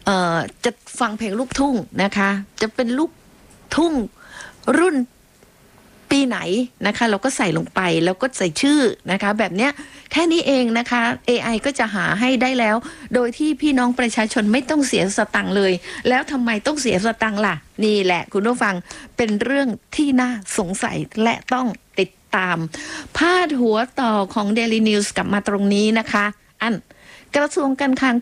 จะฟังเพลงลูกทุ่งนะคะจะเป็นลูกทุ่งรุ่นปีไหนนะคะเราก็ใส่ลงไปแล้วก็ใส่ชื่อนะคะแบบเนี้ยแค่นี้เองนะคะ AI ก็จะหาให้ได้แล้วโดยที่พี่น้องประชาชนไม่ต้องเสียสตังค์เลยแล้วทำไมต้องเสียสตังค์ล่ะนี่แหละคุณผู้ฟังเป็นเรื่องที่น่าสงสัยและต้องติดตามพาดหัวต่อของ Daily News กลับมาตรงนี้นะคะกระทรวงการคลัง